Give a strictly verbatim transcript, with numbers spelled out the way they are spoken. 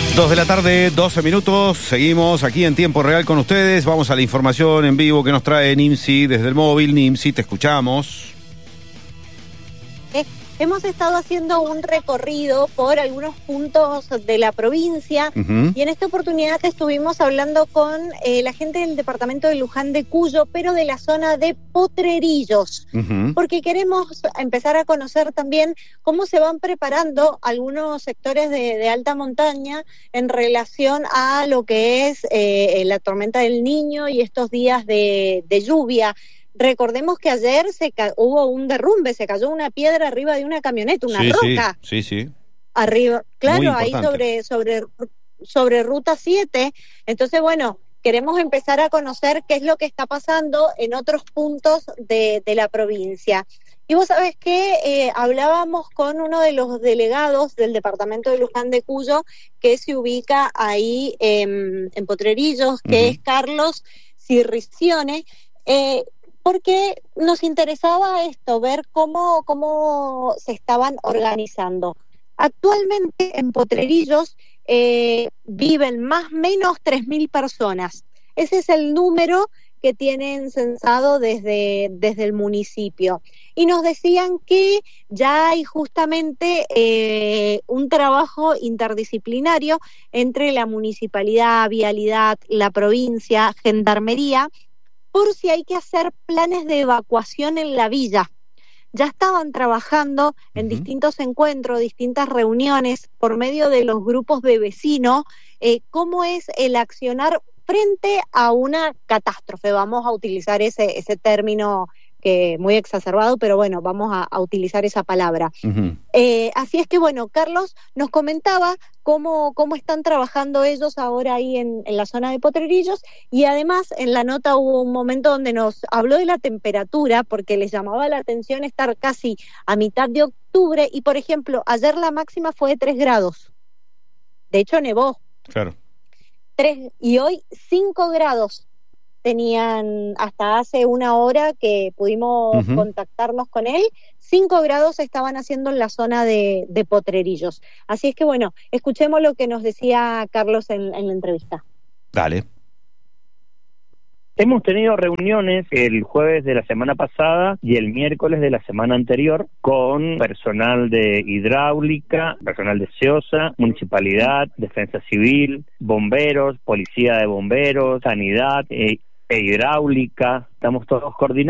Dos de la tarde, doce minutos, seguimos aquí en tiempo real con ustedes, vamos a la información en vivo que nos trae Nimsi desde el móvil. Nimsi, te escuchamos. Eh, hemos estado haciendo un recorrido por algunos puntos de la provincia uh-huh. y en esta oportunidad estuvimos hablando con eh, la gente del departamento de Luján de Cuyo, pero de la zona de Potrerillos, uh-huh. porque queremos empezar a conocer también cómo se van preparando algunos sectores de, de alta montaña en relación a lo que es eh, la tormenta del Niño y estos días de, de lluvia. Recordemos que ayer se ca- hubo un derrumbe, se cayó una piedra arriba de una camioneta, una sí, roca. Sí, sí, sí. Arriba, claro, ahí sobre, sobre, sobre Ruta siete. Entonces, bueno, queremos empezar a conocer qué es lo que está pasando en otros puntos de, de la provincia. Y vos sabés que eh, hablábamos con uno de los delegados del departamento de Luján de Cuyo, que se ubica ahí eh, en Potrerillos, que uh-huh. es Carlos Cirricione, eh, porque nos interesaba esto, ver cómo, cómo se estaban organizando. Actualmente en Potrerillos eh, viven más o menos tres mil personas. Ese es el número que tienen censado desde, desde el municipio. Y nos decían que ya hay justamente eh, un trabajo interdisciplinario entre la municipalidad, vialidad, la provincia, gendarmería, por si hay que hacer planes de evacuación en la villa. Ya estaban trabajando en uh-huh. distintos encuentros, distintas reuniones por medio de los grupos de vecinos, eh, cómo es el accionar frente a una catástrofe. Vamos a utilizar ese, ese término que muy exacerbado, pero bueno, vamos a, a utilizar esa palabra. Uh-huh. Eh, así es que bueno, Carlos nos comentaba cómo, cómo están trabajando ellos ahora ahí en, en la zona de Potrerillos, y además en la nota hubo un momento donde nos habló de la temperatura, porque les llamaba la atención estar casi a mitad de octubre, y por ejemplo, ayer la máxima fue de tres grados. De hecho, nevó. Claro. tres, y hoy cinco grados. Tenían hasta hace una hora que pudimos uh-huh. contactarnos con él, cinco grados estaban haciendo en la zona de, de Potrerillos. Así es que bueno, escuchemos lo que nos decía Carlos en, en la entrevista. Dale. Hemos tenido reuniones el jueves de la semana pasada y el miércoles de la semana anterior con personal de hidráulica, personal de SEOSA, municipalidad, defensa civil, bomberos, policía de bomberos, sanidad, eh, e hidráulica. Estamos todos coordinados.